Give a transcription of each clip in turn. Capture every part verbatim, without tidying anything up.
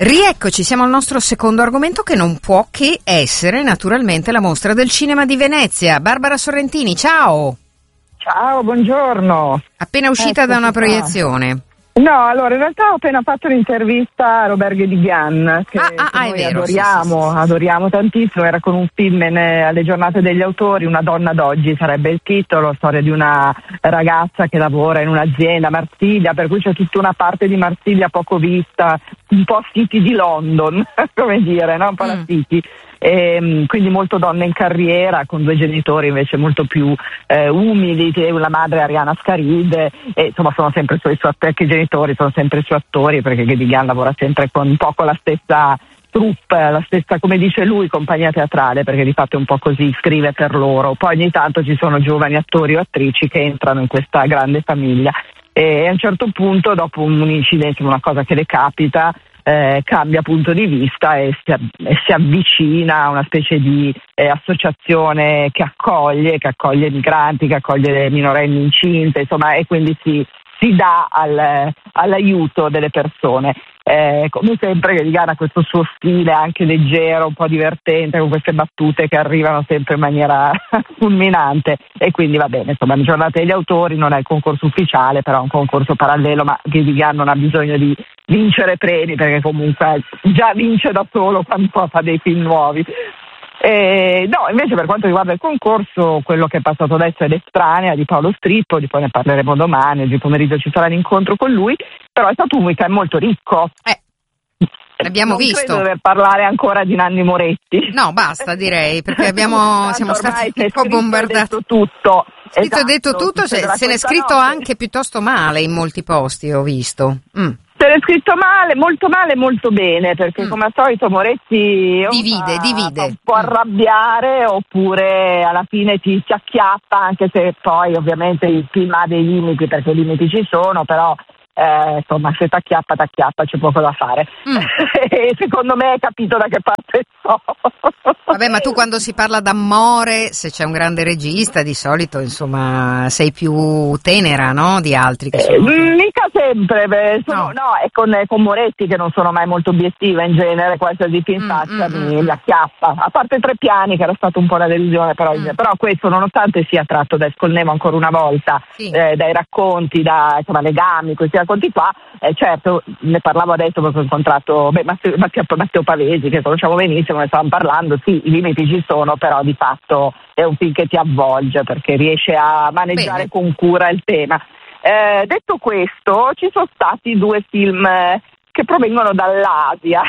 Rieccoci, siamo al nostro secondo argomento che non può che essere naturalmente la mostra del cinema di Venezia. Barbara Sorrentini, ciao! Ciao, buongiorno! Appena uscita Eccoci da una qua. proiezione. No, allora in realtà ho appena fatto un'intervista a Robert Guédiguian, che, Ah, ah, che ah, è noi vero, adoriamo, sì, sì, sì, sì. adoriamo tantissimo. Era con un film in, alle giornate degli autori, Una donna d'oggi sarebbe il titolo, storia di una ragazza che lavora in un'azienda a Marsiglia, per cui c'è tutta una parte di Marsiglia poco vista, un po' City di London, come dire, no? Un po' la Mm. City. E, quindi molto donne in carriera, con due genitori invece molto più eh, umili, che la madre è Ariana Scaride, e insomma sono sempre i suoi, suoi i genitori sono sempre i suoi attori, perché Guédiguian lavora sempre con un po' con la stessa troupe, la stessa, come dice lui, compagnia teatrale, perché di fatto è un po' così, scrive per loro. Poi ogni tanto ci sono giovani attori o attrici che entrano in questa grande famiglia e a un certo punto, dopo un incidente, una cosa che le capita, Eh, cambia punto di vista e si, e si avvicina a una specie di eh, associazione che accoglie, che accoglie migranti, che accoglie le minorenni incinte, insomma, e quindi si, si dà al, all'aiuto delle persone. Eh, come sempre Guédiguian ha questo suo stile anche leggero, un po' divertente, con queste battute che arrivano sempre in maniera fulminante, e quindi va bene, insomma, la giornata degli autori non è il concorso ufficiale, però è un concorso parallelo, ma Guédiguian non ha bisogno di vincere premi, perché comunque già vince da solo quando fa dei film nuovi. Eh, no, invece per quanto riguarda il concorso, quello che è passato adesso è L'Estranea di Paolo Strippo, di poi ne parleremo domani, oggi pomeriggio ci sarà l'incontro con lui, però è stato un weekend molto ricco. Eh, l'abbiamo non visto. credo di dover parlare ancora di Nanni Moretti. No, basta, direi, perché abbiamo, siamo stati un po' bombardati. Detto tutto. Scritto e Esatto, detto tutto, se, se n'è scritto notte. anche piuttosto male in molti posti, ho visto. Mm. Se l'è scritto male, molto male, molto bene, perché Mm. come al solito Moretti o Divide, fa, divide. fa un po' Mm. arrabbiare, oppure alla fine ti, ti acchiappa, anche se poi ovviamente il film ha dei limiti, perché i limiti ci sono, però eh, insomma, se t'acchiappa t'acchiappa, c'è poco da fare. Mm. E secondo me hai capito da che parte sto. Vabbè, ma tu quando si parla d'amore, se c'è un grande regista, di solito, insomma, sei più tenera, no? Di altri che sono... Eh, mica sempre, beh, sono, No. no, è con, è con Moretti che non sono mai molto obiettiva in genere, qualsiasi film Mm, faccia mm, mi, mm. mi acchiappa, a parte Tre Piani che era stato un po' una delusione, però, Mm. però questo nonostante sia tratto da Scolnevo ancora una volta, Sì. eh, dai racconti, da insomma, legami, questi racconti qua, eh, certo ne parlavo adesso perché ho incontrato beh, Matteo, Matteo, Matteo Pavesi, che conosciamo benissimo, ne stavamo parlando, sì, i limiti ci sono, però di fatto è un film che ti avvolge perché riesce a maneggiare Bene. con cura il tema. Eh, detto questo, ci sono stati due film eh, che provengono dall'Asia,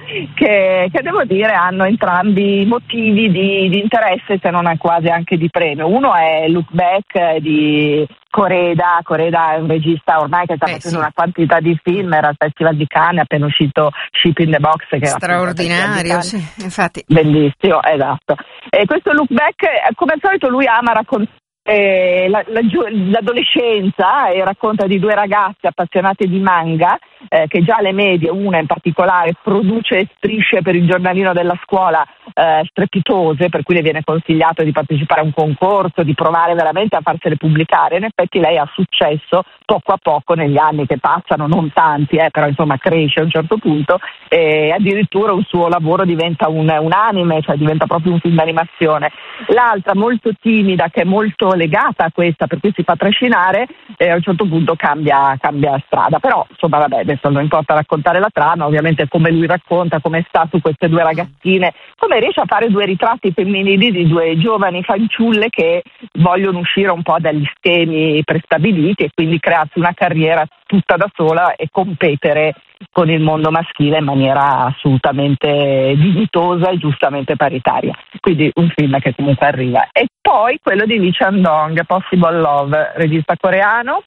che, che devo dire hanno entrambi motivi di, di interesse, se non è quasi anche di premio. Uno è Look Back di Koreda. Koreda è un regista ormai che sta Beh, facendo sì. una quantità di film, era al Festival di Cannes, è appena uscito Ship in the Box, che era appunto al Festival di Straordinario, Cannes. sì, infatti. Bellissimo, esatto. E questo Look Back, eh, come al solito lui ama raccontare eh, la, la, l'adolescenza, e racconta di due ragazze appassionate di manga, eh, che già alle medie, una in particolare, produce strisce per il giornalino della scuola eh, strepitose, per cui le viene consigliato di partecipare a un concorso, di provare veramente a farsele pubblicare. In effetti lei ha successo poco a poco negli anni che passano, non tanti, eh, però insomma cresce a un certo punto, e addirittura un suo lavoro diventa un, un anime, cioè diventa proprio un film d'animazione. L'altra, molto timida, che è molto legata a questa, per cui si fa trascinare, e a un certo punto cambia, cambia strada. Però insomma vabbè, adesso non importa raccontare la trama, ovviamente come lui racconta, come sta su queste due ragazzine, come riesce a fare due ritratti femminili di due giovani fanciulle che vogliono uscire un po' dagli schemi prestabiliti e quindi crearsi una carriera tutta da sola e competere con il mondo maschile in maniera assolutamente dignitosa e giustamente paritaria. Quindi un film che comunque arriva. E poi quello di Lee Chan-dong, Possible Love, regista coreano.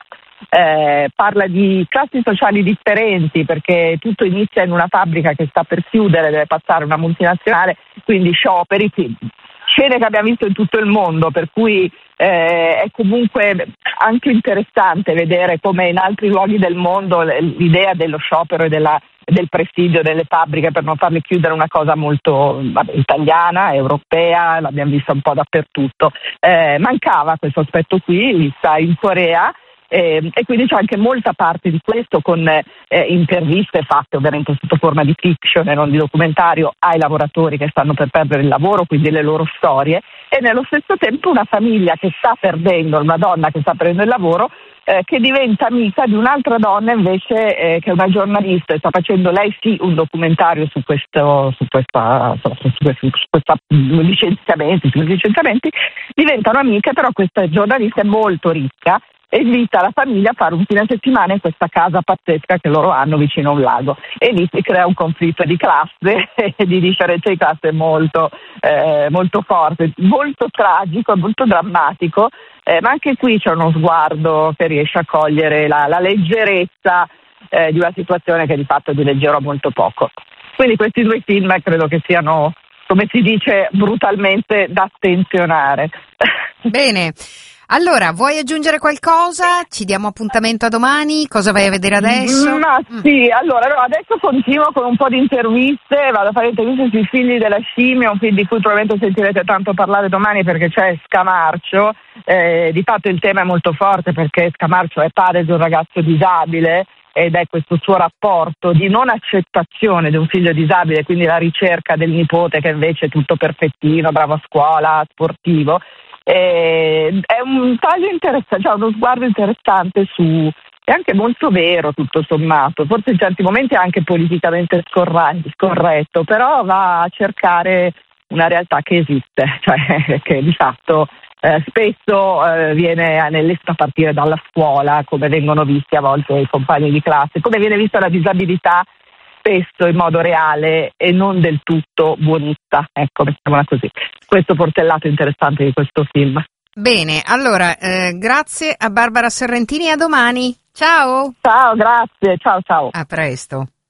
Eh, parla di classi sociali differenti, perché tutto inizia in una fabbrica che sta per chiudere, deve passare una multinazionale, quindi scioperi, scene che abbiamo visto in tutto il mondo, per cui eh, è comunque anche interessante vedere come in altri luoghi del mondo l'idea dello sciopero e della, del presidio delle fabbriche per non farle chiudere è una cosa molto vabbè, italiana, europea, l'abbiamo vista un po' dappertutto. Eh, mancava questo aspetto qui, vista in Corea. Eh, e quindi c'è anche molta parte di questo con eh, interviste fatte ovviamente sotto forma di fiction e non di documentario ai lavoratori che stanno per perdere il lavoro, quindi le loro storie, e nello stesso tempo una famiglia che sta perdendo, una donna che sta perdendo il lavoro, eh, che diventa amica di un'altra donna invece eh, che è una giornalista e sta facendo lei sì un documentario su questo su questa su questa, su questa licenziamenti, su licenziamenti, diventano amiche, però questa giornalista è molto ricca e invita la famiglia a fare un fine settimana in questa casa pazzesca che loro hanno vicino a un lago, e lì si crea un conflitto di classe e di differenza di classe molto, eh, molto forte, molto tragico, molto drammatico, eh, ma anche qui c'è uno sguardo che riesce a cogliere la, la leggerezza eh, di una situazione che di fatto di leggero molto poco. Quindi questi due film credo che siano, come si dice brutalmente, da attenzionare. Bene. Allora, vuoi aggiungere qualcosa? Ci diamo appuntamento a domani? Cosa vai a vedere adesso? Ma sì, allora no, adesso continuo con un po' di interviste, vado a fare interviste sui figli della scimmia, un film di cui probabilmente sentirete tanto parlare domani perché c'è Scamarcio, eh, di fatto il tema è molto forte perché Scamarcio è padre di un ragazzo disabile ed è questo suo rapporto di non accettazione di un figlio disabile, quindi la ricerca del nipote che invece è tutto perfettino, bravo a scuola, sportivo. Eh, è un taglio interessante, cioè uno sguardo interessante su, è anche molto vero tutto sommato, forse in certi momenti è anche politicamente scorretto, scorretto, però va a cercare una realtà che esiste, cioè che di fatto eh, spesso eh, viene anelletta a partire dalla scuola, come vengono visti a volte i compagni di classe, come viene vista la disabilità spesso in modo reale e non del tutto buonista, ecco, mettiamola così. Questo forse è il lato interessante di questo film. Bene, allora, eh, grazie a Barbara Sorrentini e a domani. Ciao! Ciao, grazie, ciao ciao. A presto.